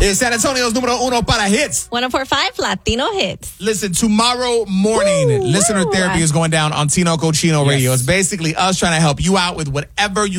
It's San Antonio's número uno para hits. 104.5 Latino Hits. Listen, tomorrow morning, listener therapy is going down on Tino Cochino Radio. It's basically us trying to help you out with whatever you